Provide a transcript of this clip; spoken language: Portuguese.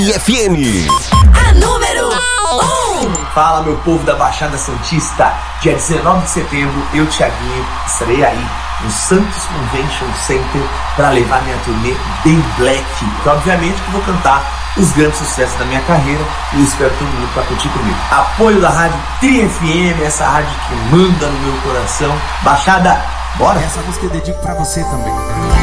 FM. A número 1. Fala, meu povo da Baixada Santista. Dia 19 de setembro, eu, Thiaguinho, estarei aí no Santos Convention Center para levar minha turnê Day Black. Que obviamente que vou cantar os grandes sucessos da minha carreira e eu espero todo mundo para curtir comigo. Apoio da Rádio Tri FM, essa rádio que manda no meu coração. Baixada, bora! Essa música eu dedico para você também.